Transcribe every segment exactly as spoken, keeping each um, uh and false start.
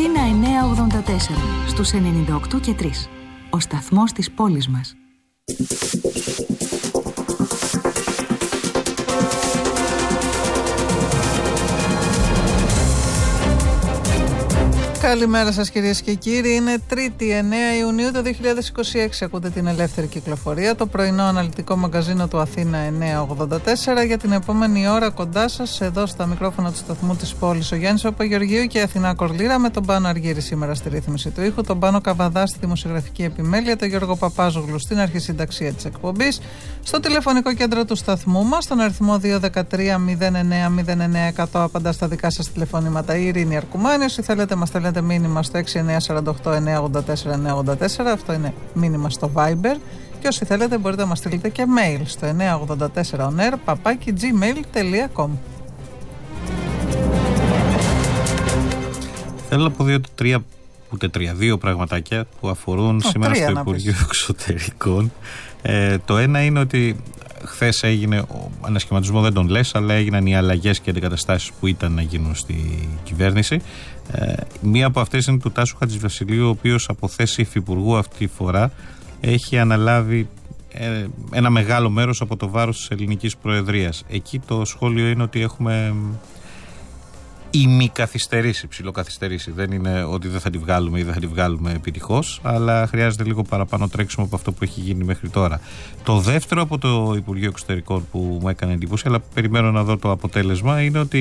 Αθήνα εννιακόσια ογδόντα τέσσερα, στους ενενήντα οκτώ και τρία. Ο σταθμός της πόλης μας. Καλημέρα σας κυρίες και κύριοι. Είναι Τρίτη εννέα Ιουνίου το δύο χιλιάδες είκοσι έξι. Ακούτε την Ελεύθερη Κυκλοφορία, το πρωινό αναλυτικό μαγκαζίνο του Αθήνα εννιακόσια ογδόντα τέσσερα. Για την επόμενη ώρα κοντά σας, εδώ στα μικρόφωνα του σταθμού της πόλης, ο Γιάννης Παπαγεωργίου και η Αθηνά Κορλήρα, με τον Πάνο Αργύρη σήμερα στη ρύθμιση του ήχου, τον Πάνο Καβαδά στη δημοσιογραφική επιμέλεια, τον Γιώργο Παπάζογλου στην αρχισυνταξία της εκπομπής, στο τηλεφωνικό κέντρο του σταθμού μας, στον αριθμό δύο ένα τρία μηδέν εννέα μηδέν εννέα εκατό, απαντά στα δικά σας τηλεφωνήματα η Ειρήνη Αρκουμάνη. Όσοι θέλετε, μας στέλνετε μήνυμα στο έξι εννέα τέσσερα οκτώ εννέα ογδόντα τέσσερα εννέα ογδόντα τέσσερα. Αυτό είναι μήνυμα στο Viber. Και όσοι θέλετε μπορείτε να μας στείλετε και mail στο εννιακόσια ογδόντα τέσσερα onair παπάκι gmail τελεία com. Θέλω να πω δύο, τρία, ούτε τρία, δύο πραγματάκια που αφορούν oh, σήμερα στο Υπουργείο Εξωτερικών. Ε, το ένα είναι ότι χθες έγινε, ο ανασχηματισμό δεν τον λες, αλλά έγιναν οι αλλαγές και αντικαταστάσεις που ήταν να γίνουν στη κυβέρνηση. Ε, μία από αυτές είναι του Τάσου Χατζηβασιλείου, ο οποίος από θέση υφυπουργού αυτή τη φορά έχει αναλάβει ε, ένα μεγάλο μέρος από το βάρος της ελληνικής προεδρίας. Εκεί το σχόλιο είναι ότι έχουμε ημικαθυστερήσει, ψιλοκαθυστερήσει. Δεν είναι ότι δεν θα τη βγάλουμε ή δεν θα τη βγάλουμε επιτυχώς, αλλά χρειάζεται λίγο παραπάνω τρέξιμο από αυτό που έχει γίνει μέχρι τώρα. Το δεύτερο από το Υπουργείο Εξωτερικών που μου έκανε εντύπωση, αλλά περιμένω να δω το αποτέλεσμα, είναι ότι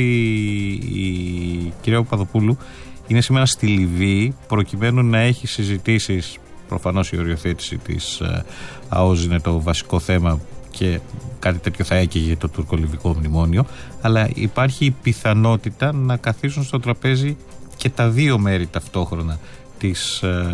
η κυρία Παπαδοπούλου είναι σήμερα στη Λιβύη προκειμένου να έχει συζητήσεις. Προφανώς η οριοθέτηση της ΑΟΖ είναι το βασικό θέμα και κάτι τέτοιο θα έκαιγε το τουρκο-λιβικό μνημόνιο, αλλά υπάρχει η πιθανότητα να καθίσουν στο τραπέζι και τα δύο μέρη ταυτόχρονα της, ε,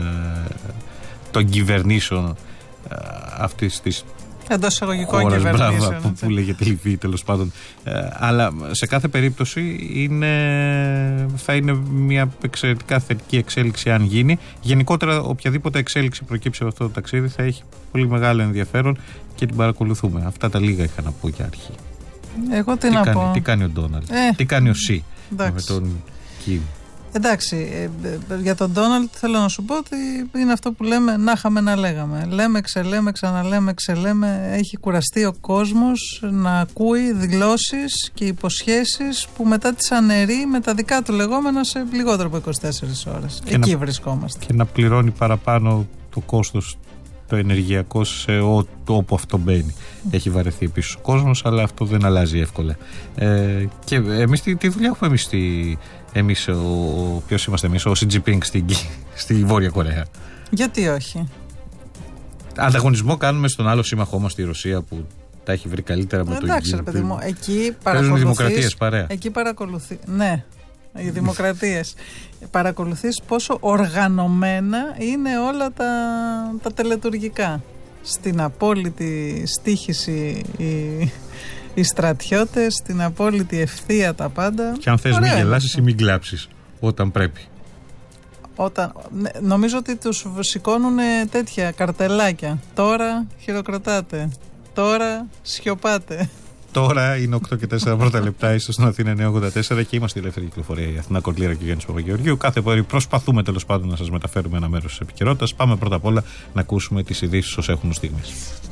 των κυβερνήσεων ε, αυτής της εντός εισαγωγικών κυβερνήσεων που, που λέγεται Λιβύη, τέλος πάντων. Ε, αλλά σε κάθε περίπτωση είναι, θα είναι μια εξαιρετικά θετική εξέλιξη αν γίνει. Γενικότερα οποιαδήποτε εξέλιξη προκύψει από αυτό το ταξίδι θα έχει πολύ μεγάλο ενδιαφέρον και την παρακολουθούμε. Αυτά τα λίγα είχα να πω για αρχή. Εγώ τι, τι να κάνει, πω. Τι κάνει ο Ντόναλντ, ε, τι κάνει ο Σι με τον Κιμ. Εντάξει, ε, ε, για τον Ντόναλντ θέλω να σου πω ότι είναι αυτό που λέμε να είχαμε να λέγαμε. Λέμε, ξελέμε, ξαναλέμε, ξελέμε. Έχει κουραστεί ο κόσμος να ακούει δηλώσεις και υποσχέσεις που μετά τις αναιρεί με τα δικά του λεγόμενα σε λιγότερο από είκοσι τέσσερις ώρες. Και εκεί να, βρισκόμαστε. Και να πληρώνει παραπάνω το κόστος το ενεργειακό σε ό, το, όπου αυτό μπαίνει. Mm. Έχει βαρεθεί επίσης ο κόσμος, αλλά αυτό δεν αλλάζει εύκολα. Ε, και εμείς τι, τι δουλειά έχουμε εμείς στη... Εμείς, ο, ο, ποιος είμαστε εμείς, ο Σι Τζινπίνγκ στη, στη Βόρεια Κορέα. Γιατί όχι. Ανταγωνισμό κάνουμε στον άλλο σύμμαχό μας, στη Ρωσία, που τα έχει βρει καλύτερα με το Ιγύρο. Εντάξει ρε παιδί μου, εκεί παρακολουθείς. Δημοκρατίες παρέα. Εκεί παρακολουθεί. Ναι, οι δημοκρατίες. Παρακολουθείς πόσο οργανωμένα είναι όλα τα, τα τελετουργικά. Στην απόλυτη στοίχηση η... οι στρατιώτες, στην απόλυτη ευθεία τα πάντα. Και αν θες ωραία, μην γελάσεις ή μην κλάψεις όταν πρέπει. Όταν, νομίζω ότι τους σηκώνουν τέτοια καρτελάκια. Τώρα χειροκροτάτε. Τώρα σιωπάτε. Τώρα είναι οκτώ και τέσσερα πρώτα λεπτά, ίσως στην Αθήνα εννιακόσια ογδόντα τέσσερα και είμαστε η Ελεύθερη Κυκλοφορία, η Αθηνά Κορλήρα και ο Γιάννης Παπαγεωργίου. Κάθε πρωί προσπαθούμε τέλος πάντων να σας μεταφέρουμε ένα μέρος της επικαιρότητας. Πάμε πρώτα απ' όλα να ακούσουμε τις ειδήσεις ως έχουν στιγμές.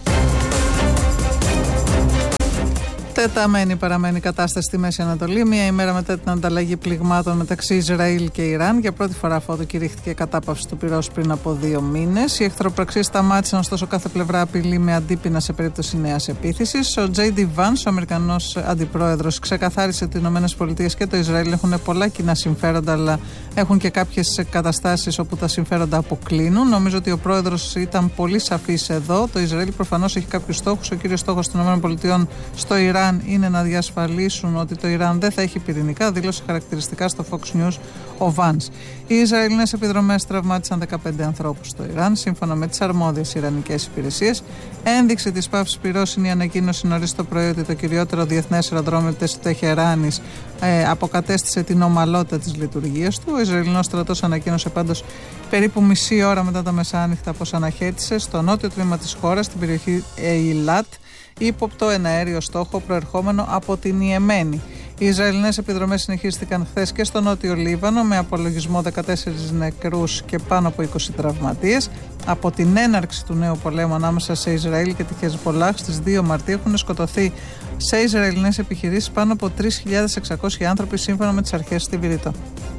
Τεταμένη παραμένει η κατάσταση στη Μέση Ανατολή. Μία ημέρα μετά την ανταλλαγή πληγμάτων μεταξύ Ισραήλ και Ιράν. Για πρώτη φορά αφότου κηρύχθηκε κατάπαυση του πυρός πριν από δύο μήνες. Οι εχθροπραξίες σταμάτησαν, ωστόσο κάθε πλευρά απειλεί με αντίπεινα σε περίπτωση νέας επίθεσης. Ο Τζέι Ντι Vance, ο Αμερικανός αντιπρόεδρος, ξεκαθάρισε ότι οι ΗΠΑ και το Ισραήλ έχουν πολλά κοινά συμφέροντα, αλλά έχουν και κάποιες καταστάσεις όπου τα συμφέροντα αποκλίνουν. Νομίζω ότι ο πρόεδρος ήταν πολύ σαφής εδώ. Το Ισραήλ προφανώς έχει κάποιους στόχους. Ο κύριος στόχος των ΗΠΑ στο Ιράν είναι να διασφαλίσουν ότι το Ιράν δεν θα έχει πυρηνικά, δήλωσε χαρακτηριστικά στο Fox News ο Vance. Οι Ισραηλινές επιδρομές τραυμάτισαν δεκαπέντε ανθρώπους στο Ιράν, σύμφωνα με τις αρμόδιες ιρανικές υπηρεσίες. Ένδειξη της πάυσης πυρός είναι η ανακοίνωση νωρίς το πρωί ότι το κυριότερο διεθνές αεροδρόμιο της Τεχεράνης ε, αποκατέστησε την ομαλότητα της λειτουργίας του. Ο Ισραηλινός στρατός ανακοίνωσε πάντως περίπου μισή ώρα μετά τα μεσάνυχτα πως αναχέτησε στο νότιο τμήμα της χώρας, στην περιοχή Ειλάτ, ύποπτο εναέριο στόχο προερχόμενο από την Ιεμένη. Οι Ισραηλινές επιδρομές συνεχίστηκαν χθες και στο Νότιο Λίβανο με απολογισμό δεκατέσσερις νεκρούς και πάνω από είκοσι τραυματίες. Από την έναρξη του νέου πολέμου ανάμεσα σε Ισραήλ και τη Χεζμπολάχ στις δύο Μαρτίου έχουν σκοτωθεί σε Ισραηλινές επιχειρήσεις πάνω από τρεις χιλιάδες εξακόσιοι άνθρωποι σύμφωνα με τις αρχές στη Βηρητό.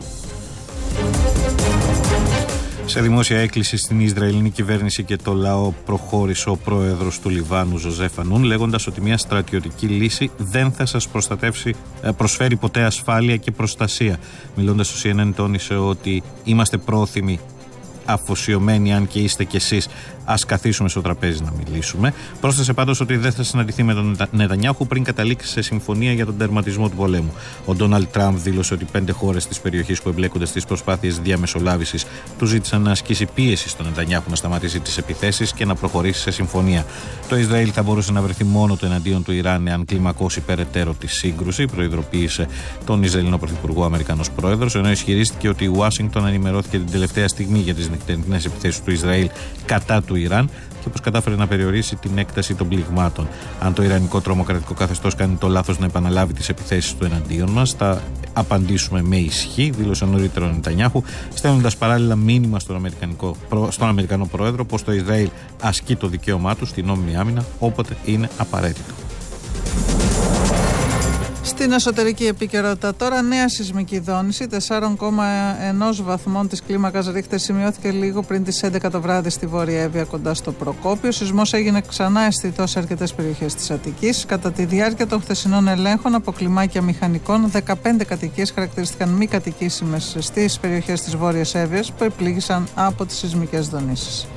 Σε δημόσια έκκληση στην Ισραηλινή κυβέρνηση και το λαό προχώρησε ο πρόεδρος του Λιβάνου Ζωζέφ Ανούν, λέγοντας ότι μια στρατιωτική λύση δεν θα σας προστατεύσει, προσφέρει ποτέ ασφάλεια και προστασία. Μιλώντας στο σι εν εν τόνισε ότι είμαστε πρόθυμοι, αφοσιωμένοι αν και είστε κι εσείς, ας καθίσουμε στο τραπέζι να μιλήσουμε. Πρόσθεσε πάντως ότι δεν θα συναντηθεί με τον Νετανιάχου πριν καταλήξει σε συμφωνία για τον τερματισμό του πολέμου. Ο Ντόναλντ Τραμπ δήλωσε ότι πέντε χώρες της περιοχής που εμπλέκονται στις προσπάθειες διαμεσολάβησης του ζήτησαν να ασκήσει πίεση στον Νετανιάχου να σταματήσει τις επιθέσεις και να προχωρήσει σε συμφωνία. Το Ισραήλ θα μπορούσε να βρεθεί μόνο του εναντίον του Ιράν εάν κλιμακώσει περαιτέρω τη σύγκρουση, προειδοποίησε τον Ισραηλινό Πρωθυπουργό Αμερικανός Πρόεδρος, ενώ ισχυρίστηκε ότι η Ουάσιγκτον ενημερώθηκε την τελευταία στιγμή για τις νυχτερινές επιθέσεις του Ισραήλ κατά του Ιράν και πως κατάφερε να περιορίσει την έκταση των πληγμάτων. Αν το Ιρανικό τρομοκρατικό καθεστώς κάνει το λάθος να επαναλάβει τις επιθέσεις του εναντίον μας, θα απαντήσουμε με ισχύ, δήλωσε νωρίτερα ο Νετανιάχου, στέλνοντας παράλληλα μήνυμα στον, Αμερικανικό, στον Αμερικανό Πρόεδρο πως το Ισραήλ ασκεί το δικαίωμά του στην νόμιμη άμυνα όποτε είναι απαραίτητο. Στην εσωτερική επικαιρότητα τώρα, νέα σεισμική δόνηση τέσσερα κόμμα ένα βαθμών της κλίμακας Ρίχτερ σημειώθηκε λίγο πριν τις έντεκα το βράδυ στη Βόρεια Εύβοια κοντά στο Προκόπιο. Ο σεισμός έγινε ξανά αισθητός σε αρκετές περιοχές της Αττικής. Κατά τη διάρκεια των χθεσινών ελέγχων από κλιμάκια μηχανικών, δεκαπέντε κατοικίες χαρακτηρίστηκαν μη κατοικήσιμες στις περιοχές της Βόρειας Εύβοιας που επλήγησαν από τις σεισμικές δονήσεις.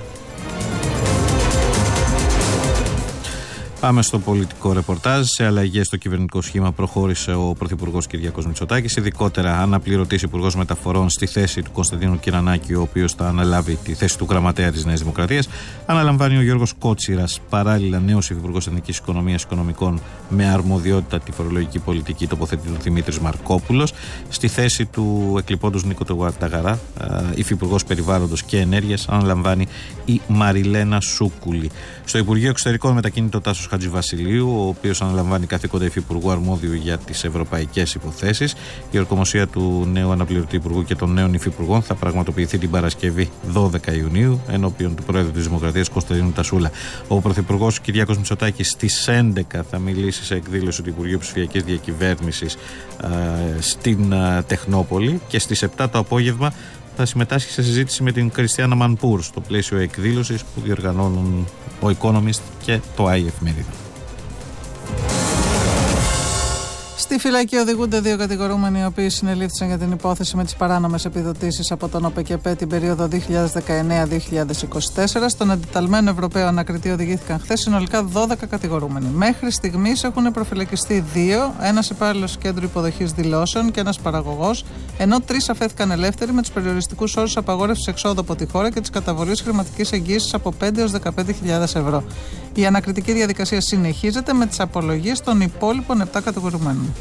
Πάμε στο πολιτικό ρεπορτάζ. Σε αλλαγές στο κυβερνητικό σχήμα προχώρησε ο Πρωθυπουργός Κυριάκος Μητσοτάκης, ειδικότερα αναπληρωτής Υπουργός Μεταφορών στη θέση του Κωνσταντίνου Κυρανάκη, ο οποίος θα αναλάβει τη θέση του Γραμματέα της Νέας Δημοκρατίας. Αναλαμβάνει ο Γιώργος Κότσιρας, παράλληλα νέος Υφυπουργός Εθνικής Οικονομίας Οικονομικών με αρμοδιότητα τη φορολογική πολιτική, τοποθετείται ο Δημήτρης Μαρκόπουλος. Στη θέση του εκλειπώντος Νίκο Ταγαρά, Υφυπουργός Περιβάλλοντος και Ενέργειας, αναλαμβάνει η Μαριλένα Σούκουλη. Στο Υπουργείο Εξωτερικών μετακινείται ο Τάσος Χατζηβασιλείου, ο οποίος αναλαμβάνει καθήκοντα υφυπουργού αρμόδιου για τις ευρωπαϊκές υποθέσεις. Η ορκομοσία του νέου αναπληρωτή υπουργού και των νέων υφυπουργών θα πραγματοποιηθεί την Παρασκευή δώδεκα Ιουνίου ενώπιον του Πρόεδρου της Δημοκρατίας Κωνσταντίνου Τασούλα. Ο Πρωθυπουργός Κυριάκος Μητσοτάκης στις έντεκα θα μιλήσει σε εκδήλωση του Υπουργείου Ψηφιακής Διακυβέρνησης α, στην α, Τεχνόπολη και στις επτά το απόγευμα θα συμμετάσχει σε συζήτηση με την Κριστιάνα Μανπούρ στο πλαίσιο εκδήλωσης που διοργανώνουν ο Economist και το άι Εφημερίδα. Στη φυλακή οδηγούνται δύο κατηγορούμενοι, οι οποίοι συνελήφθησαν για την υπόθεση με τις παράνομες επιδοτήσεις από τον ΟΠΕΚΕΠΕ την περίοδο δύο χιλιάδες δεκαεννέα με δύο χιλιάδες είκοσι τέσσερα. Στον εντεταλμένο Ευρωπαίο ανακριτή οδηγήθηκαν χθες συνολικά δώδεκα κατηγορούμενοι. Μέχρι στιγμής έχουν προφυλακιστεί δύο, ένας υπάλληλος κέντρου υποδοχής δηλώσεων και ένας παραγωγός, ενώ τρεις αφέθηκαν ελεύθεροι με τους περιοριστικούς όρους απαγόρευσης εξόδου από τη χώρα και της καταβολής χρηματικής εγγύησης από πέντε έως δεκαπέντε χιλιάδες ευρώ. Η ανακριτική διαδικασία συνεχίζεται με τις απολογίες των υπόλοιπων επτά κατηγορουμένων.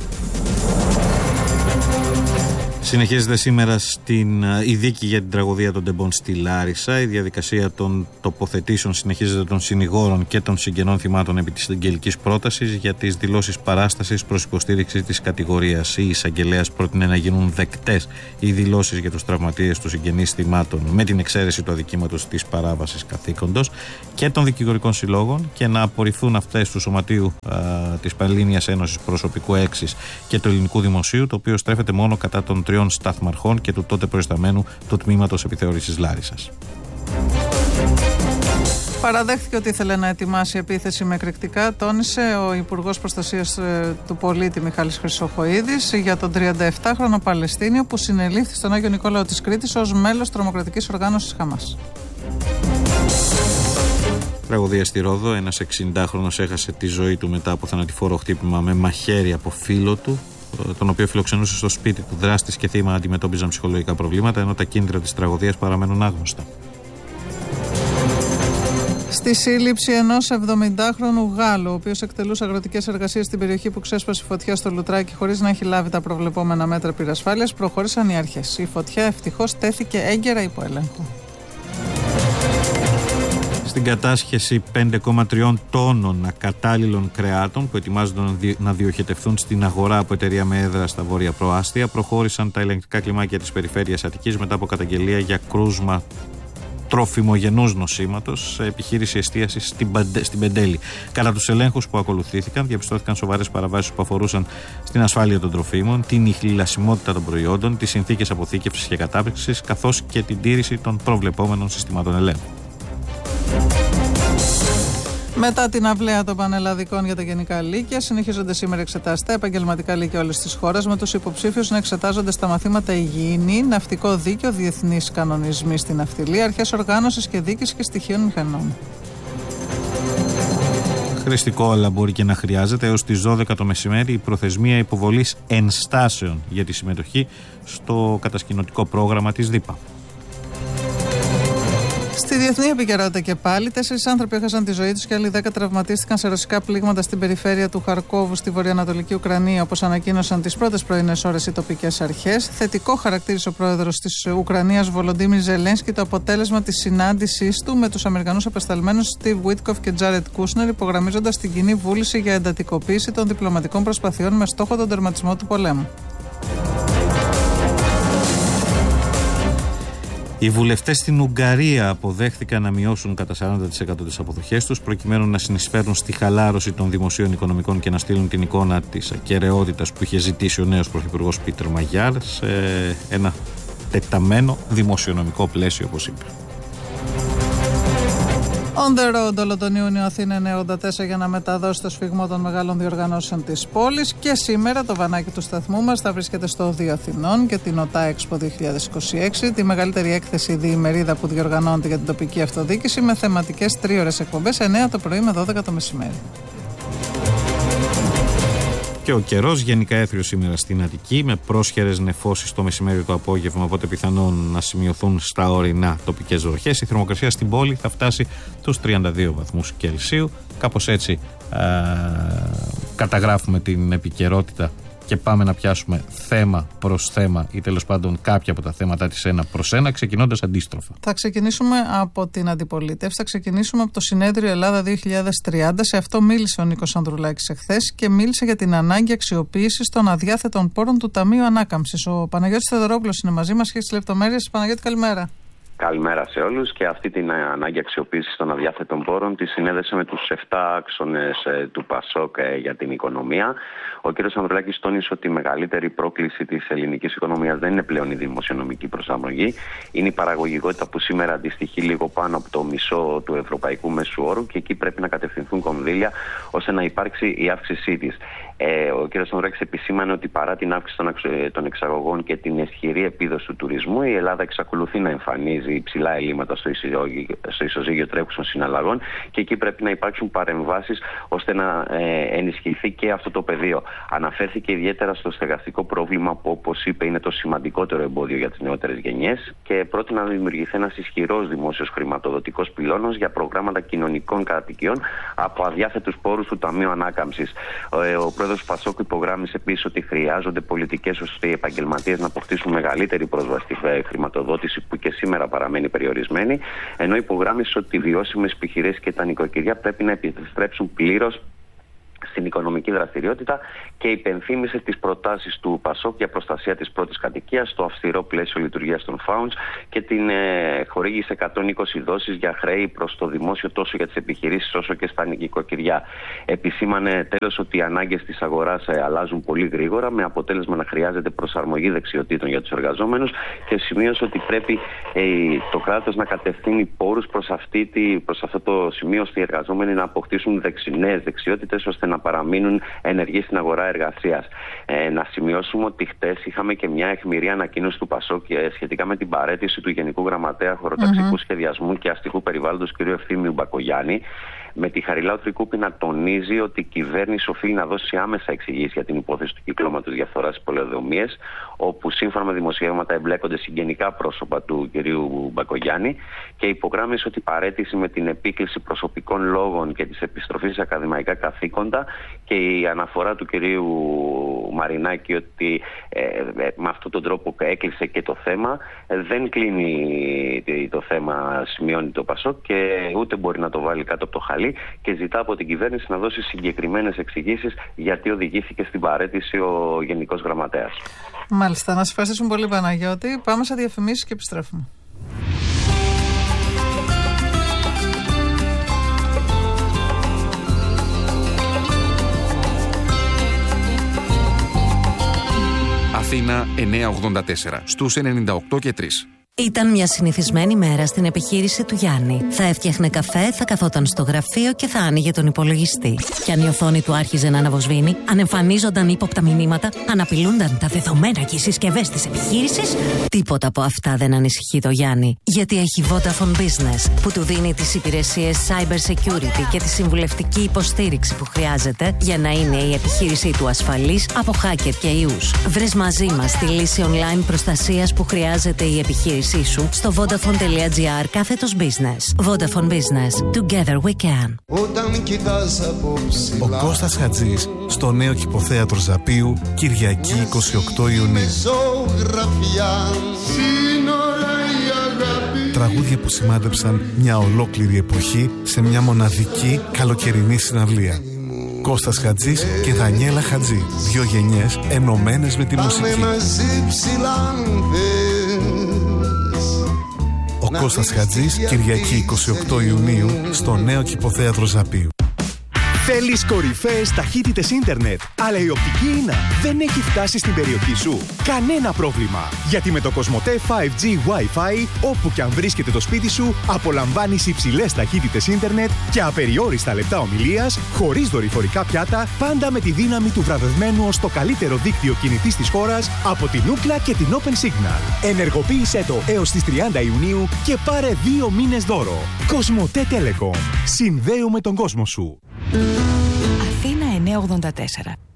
Συνεχίζεται σήμερα στην, η δίκη για την τραγωδία των Τεμπών στη Λάρισα. Η διαδικασία των τοποθετήσεων συνεχίζεται των συνηγόρων και των συγγενών θυμάτων επί της αγγελικής πρότασης για τις δηλώσεις παράστασης προς υποστήριξη της κατηγορίας. Η εισαγγελέας πρότεινε να γίνουν δεκτές οι δηλώσεις για τους τραυματίες των συγγενείς θυμάτων με την εξαίρεση του αδικήματος της παράβασης καθήκοντος και των δικηγορικών συλλόγων και να απορριφθούν αυτές του Σωματείου α, της Πανελλήνιας Ένωσης Προσωπικού Έξις και του Ελληνικού Δημοσίου, το οποίο στρέφεται μόνο κατά των τριών σταθμαρχών και του τότε προϊσταμένου του τμήματος επιθεώρησης Λάρισσας. Παραδέχθηκε ότι ήθελε να ετοιμάσει επίθεση με εκρηκτικά, τόνισε ο Υπουργός Προστασίας του Πολίτη Μιχάλης Χρυσοχοΐδης για τον τριανταεπτάχρονο Παλαιστίνιο που συνελήφθη στον Άγιο Νικόλαο της Κρήτης ως μέλος τρομοκρατικής οργάνωσης Χαμάς. Τραγωδία στη Ρόδο. Ένας εξηντάχρονος έχασε τη ζωή του μετά από θανατηφόρο χτύπημα με μαχαίρι από φίλο του, τον οποίο φιλοξενούσε στο σπίτι του. Δράστης και θύμα αντιμετώπιζαν ψυχολογικά προβλήματα, ενώ τα κίνητρα της τραγωδίας παραμένουν άγνωστα. Στη σύλληψη ενός εβδομηντάχρονου Γάλλου, ο οποίος εκτελούσε αγροτικές εργασίες στην περιοχή που ξέσπασε φωτιά στο Λουτράκι χωρίς να έχει λάβει τα προβλεπόμενα μέτρα πυρασφάλειας, προχώρησαν οι αρχές. Η φωτιά ευτυχώς τέθηκε έγκαιρα υπό έλεγχο. Στην κατάσχεση πέντε κόμμα τρία τόνων ακατάλληλων κρεάτων που ετοιμάζονται να διοχετευθούν στην αγορά από εταιρεία με έδρα στα βόρεια προάστια, προχώρησαν τα ελεγκτικά κλιμάκια της περιφέρειας Αττικής μετά από καταγγελία για κρούσμα τροφιμογενούς νοσήματος σε επιχείρηση εστίασης στην, Παντέ, στην Πεντέλη. Κατά τους ελέγχους που ακολουθήθηκαν, διαπιστώθηκαν σοβαρές παραβάσεις που αφορούσαν στην ασφάλεια των τροφίμων, την ηχληλασιμότητα των προϊόντων, τις συνθήκες αποθήκευσης και κατάπληξης, καθώς και την τήρηση των προβλεπόμενων συστημάτων ελέγχου. Μετά την αυλαία των πανελλαδικών για τα γενικά λύκεια, συνεχίζονται σήμερα εξετάσεις στα επαγγελματικά λύκεια όλες τις χώρες, με τους υποψήφιους να εξετάζονται στα μαθήματα υγιεινή, ναυτικό δίκαιο, διεθνείς κανονισμοί στην ναυτιλία, αρχές οργάνωσης και δίκης και στοιχείων μηχανών. Χρηστικό, αλλά μπορεί και να χρειάζεται. Έως τις δώδεκα το μεσημέρι η προθεσμία υποβολής ενστάσεων για τη συμμετοχή στο κατασκηνωτικό πρόγραμμα της ΔΥΠΑ. Στη διεθνή επικαιρότητα και πάλι, τέσσερις άνθρωποι έχασαν τη ζωή τους και άλλοι δέκα τραυματίστηκαν σε ρωσικά πλήγματα στην περιφέρεια του Χαρκόβου στη βορειοανατολική Ουκρανία, όπως ανακοίνωσαν τις πρώτες πρωινές ώρες οι τοπικές αρχές. Θετικό χαρακτήρισε ο πρόεδρος της Ουκρανίας Βολοντίμιρ Ζελένσκι το αποτέλεσμα της συνάντησής του με τους Αμερικανούς απεσταλμένους Στιβ Βίτκοφ και Τζάρετ Κούσνερ, υπογραμμίζοντας την κοινή βούληση για εντατικοποίηση των διπλωματικών προσπαθειών με στόχο τον τερματισμό του πολέμου. Οι βουλευτές στην Ουγγαρία αποδέχθηκαν να μειώσουν κατά σαράντα τοις εκατό τις αποδοχές τους προκειμένου να συνεισφέρουν στη χαλάρωση των δημοσίων οικονομικών και να στείλουν την εικόνα της ακεραιότητας που είχε ζητήσει ο νέος πρωθυπουργός Πίτερ Μαγιάρ σε ένα τεταμένο δημοσιονομικό πλαίσιο, όπως είπε. On the road όλο τον Ιούνιο Αθήνα ενενήντα τέσσερα για να μεταδώσει το σφιγμό των μεγάλων διοργανώσεων της πόλης, και σήμερα το βανάκι του σταθμού μας θα βρίσκεται στο Οδείο Αθηνών και την ΟΤΑ Expo δύο χιλιάδες είκοσι έξι, τη μεγαλύτερη έκθεση διημερίδα που διοργανώνεται για την τοπική αυτοδιοίκηση, με θεματικές τρίωρες εκπομπές εννιά το πρωί με δώδεκα το μεσημέρι. Και ο καιρός γενικά έθριος σήμερα στην Αττική, με πρόσχερες νεφώσεις το μεσημέρι το απόγευμα, οπότε πιθανόν να σημειωθούν στα ορεινά τοπικές βροχές. Η θερμοκρασία στην πόλη θα φτάσει τους τριάντα δύο βαθμούς Κελσίου. Κάπως έτσι α, καταγράφουμε την επικαιρότητα και πάμε να πιάσουμε θέμα προς θέμα ή τέλος πάντων κάποια από τα θέματα της ένα προς ένα, ξεκινώντας αντίστροφα. Θα ξεκινήσουμε από την αντιπολίτευση, θα ξεκινήσουμε από το Συνέδριο Ελλάδα δύο χιλιάδες τριάντα. Σε αυτό μίλησε ο Νίκος Ανδρουλάκης εχθές και μίλησε για την ανάγκη αξιοποίησης των αδιάθετων πόρων του Ταμείου Ανάκαμψης. Ο Παναγιώτης Θεοδωρόπουλος είναι μαζί μας και τις λεπτομέρειες. Παναγιώτη, καλημέρα. Καλημέρα σε όλους. Και αυτή την ανάγκη αξιοποίησης των αδιάθετων πόρων τη συνέδεσε με τους επτά άξονες του ΠΑΣΟΚ για την οικονομία. Ο κ. Ανδρουλάκης τόνισε ότι η μεγαλύτερη πρόκληση της ελληνικής οικονομίας δεν είναι πλέον η δημοσιονομική προσαρμογή. Είναι η παραγωγικότητα που σήμερα αντιστοιχεί λίγο πάνω από το μισό του ευρωπαϊκού μέσου όρου, και εκεί πρέπει να κατευθυνθούν κονδύλια ώστε να υπάρξει η αύξησή της. Ε, ο κ. Ανδρουλάκης επισήμανε ότι παρά την αύξηση των εξαγωγών και την ισχυρή επίδοση του τουρισμού, η Ελλάδα εξακολουθεί να εμφανίζει υψηλά ελλείμματα στο ισοζύγιο, στο ισοζύγιο τρέχουσων συναλλαγών, και εκεί πρέπει να υπάρξουν παρεμβάσεις ώστε να ε, ενισχυθεί και αυτό το πεδίο. Αναφέρθηκε ιδιαίτερα στο στεγαστικό πρόβλημα που, όπως είπε, είναι το σημαντικότερο εμπόδιο για τις νεότερες γενιές, και πρότεινε να δημιουργηθεί ένας ισχυρός δημόσιος χρηματοδοτικός πυλώνος για προγράμματα κοινωνικών κατοικιών από αδιάθετους πόρους του Ταμείου Ανάκαμψης. Ε, ο πρόεδρος Πασόκ υπογράμμισε επίσης ότι χρειάζονται πολιτικές ώστε οι επαγγελματίες να αποκτήσουν μεγαλύτερη πρόσβαση στη χρηματοδότηση που και σήμερα παραμένει περιορισμένη, ενώ υπογράμμισε ότι οι βιώσιμες επιχειρήσεις και τα νοικοκυριά πρέπει να επιστρέψουν πλήρως στην οικονομική δραστηριότητα, και υπενθύμησε τις προτάσεις του ΠΑΣΟΚ για προστασία της πρώτης κατοικίας, το αυστηρό πλαίσιο λειτουργίας των φάουντς και την ε, χορήγηση εκατόν είκοσι δόσεις για χρέη προς το δημόσιο τόσο για τις επιχειρήσεις όσο και στα νοικοκυριά. Επισήμανε τέλος ότι οι ανάγκες της αγοράς ε, αλλάζουν πολύ γρήγορα, με αποτέλεσμα να χρειάζεται προσαρμογή δεξιοτήτων για τους εργαζόμενους, και σημείωσε ότι πρέπει ε, το κράτος να κατευθύνει πόρους προς, αυτή, προς αυτό το σημείο ώστε οι εργαζόμενοι να αποκτήσουν νέες δεξιότητες ώστε να παραμείνουν ενεργοί στην αγορά εργασίας. Ε, να σημειώσουμε ότι χτες είχαμε και μια αιχμηρή ανακοίνωση του ΠΑΣΟΚ σχετικά με την παραίτηση του Γενικού Γραμματέα Χωροταξικού mm-hmm. Σχεδιασμού και Αστικού Περιβάλλοντος κ. Ευθύμιου Μπακογιάννη. Με τη Χαριλάου Τρικούπη να τονίζει ότι η κυβέρνηση οφείλει να δώσει άμεσα εξηγήσεις για την υπόθεση του κυκλώματος διαφθοράς στις πολεοδομίες, όπου σύμφωνα με δημοσιεύματα εμπλέκονται συγγενικά πρόσωπα του κυρίου Μπακογιάννη, και υπογράμμισε ότι η παραίτηση με την επίκληση προσωπικών λόγων και της επιστροφής σε ακαδημαϊκά καθήκοντα και η αναφορά του κυρίου Μαρινάκη ότι ε, ε, με αυτόν τον τρόπο έκλεισε και το θέμα, ε, δεν κλείνει το θέμα, σημειώνει το ΠΑΣΟΚ, και ούτε μπορεί να το βάλει κάτω από το χαλί, και ζητά από την κυβέρνηση να δώσει συγκεκριμένες εξηγήσεις γιατί οδηγήθηκε στην παραίτηση ο Γενικός Γραμματέας. Μάλιστα, να σας ευχαριστήσουμε πολύ, Παναγιώτη. Πάμε σε διαφημίσεις και επιστρέφουμε. Αθήνα εννιακόσια ογδόντα τέσσερα, στους ενενήντα οκτώ και τρία. Ήταν μια συνηθισμένη μέρα στην επιχείρηση του Γιάννη. Θα έφτιαχνε καφέ, θα καθόταν στο γραφείο και θα άνοιγε τον υπολογιστή. Κι αν η οθόνη του άρχιζε να αναβοσβήνει, αν εμφανίζονταν ύποπτα μηνύματα, αν απειλούνταν τα δεδομένα και οι συσκευές της επιχείρησης, τίποτα από αυτά δεν ανησυχεί το Γιάννη. Γιατί έχει Vodafone Business, που του δίνει τις υπηρεσίες cyber security και τη συμβουλευτική υποστήριξη που χρειάζεται για να είναι η επιχείρησή του ασφαλής από hacker και ιούς. Βρες μαζί μας τη λύση online προστασίας που χρειάζεται η επιχείρηση σου στο vodafone.gr κάθετος business. Vodafone Business. Together we can. Ο Κώστας Χατζής στο νέο Κηποθέατρο Ζαπίου, Κυριακή εικοστή ογδόη Ιουνίου. Τραγούδια που σημάδεψαν μια ολόκληρη εποχή σε μια μοναδική καλοκαιρινή συναυλία. Κώστας Χατζής και Δανιέλα Χατζή. Δύο γενιές ενωμένες με τη μουσική. Ο Κώστας Χατζής, Κυριακή εικοστή ογδόη Ιουνίου, στο νέο Κηποθέατρο Ζαπίου. Θέλεις κορυφαίες ταχύτητες ίντερνετ, αλλά η οπτική ίνα δεν έχει φτάσει στην περιοχή σου? Κανένα πρόβλημα, γιατί με το Κοσμοτέ φάιβ τζι Wi-Fi, όπου και αν βρίσκεται το σπίτι σου, απολαμβάνεις υψηλές ταχύτητες ίντερνετ και απεριόριστα λεπτά ομιλίας, χωρίς δορυφορικά πιάτα, πάντα με τη δύναμη του βραβευμένου ως το καλύτερο δίκτυο κινητής της χώρας από την Ookla και την Open Signal. Ενεργοποίησέ το έως τις τριάντα Ιουνίου και πάρε δύο μήνες δώρο. Κοσμοτέ Telecom. Συνδέουμε τον κόσμο σου. Αθήνα εννιακόσια ογδόντα τέσσερα.